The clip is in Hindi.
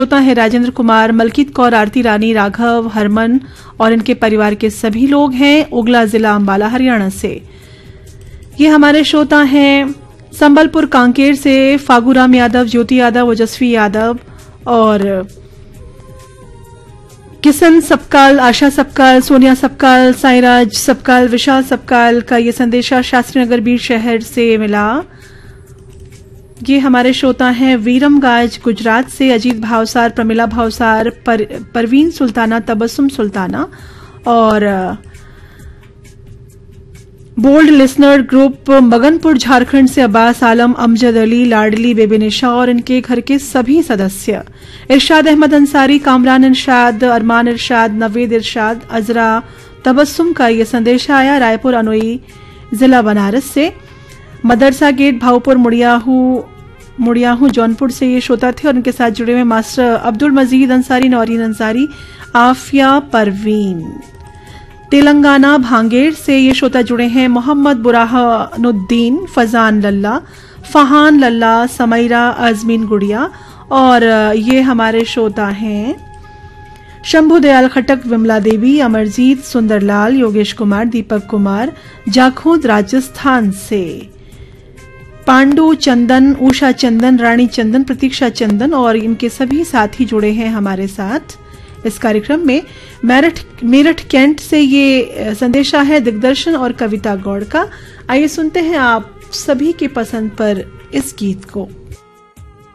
श्रोता है राजेंद्र कुमार, मलकीत कौर, आरती रानी, राघव, हरमन और इनके परिवार के सभी लोग हैं उगला जिला अंबाला हरियाणा से। ये हमारे श्रोता हैं संबलपुर कांकेर से फागूराम यादव, ज्योति यादव, ओजस्वी यादव और किशन सपकाल, आशा सपकाल, सोनिया सपकाल, साईराज सपकाल, विशाल सपकाल का ये संदेशा शास्त्री नगर बीर शहर से मिला। ये हमारे श्रोता हैं वीरमगाज गुजरात से अजीत भावसार, प्रमिला भावसार, परवीन सुल्ताना, तबस्सुम सुल्ताना और bold listener group Maganpur Jharkhand से अब्बास आलम, अमजद अली, लाडली बेबी निशा और इनके घर के सभी सदस्य, इरशाद अहमद अंसारी, कामरान इरशाद, अरमान इरशाद, नवेद इरशाद, अजरा, तबस्सुम का ये संदेशा आया रायपुर अनोई जिला बनारस से। मदरसा गेट भावपुर मुड़ियाहू जौनपुर से ये श्रोता थे और उनके साथ जुड़े हुए मास्टर अब्दुल मजीद अंसारी, नौरीन अंसारी, आफिया परवीन। तेलंगाना भांगेर से ये श्रोता जुड़े हैं मोहम्मद बुरहानुद्दीन, फजान लल्ला, फहान लल्ला, समैरा, अजमीन गुड़िया और ये हमारे श्रोता हैं शंभू दयाल खटक, विमला देवी, अमरजीत, सुंदरलाल, योगेश कुमार, दीपक कुमार, जाखोद राजस्थान से। पांडु चंदन, उषा चंदन, रानी चंदन, प्रतीक्षा चंदन और इनके सभी साथी जुड़े हैं हमारे साथ इस कार्यक्रम में। मेरठ कैंट से ये संदेशा है दिग्दर्शन और कविता गौड़ का। आइए सुनते हैं आप सभी के पसंद पर इस गीत को।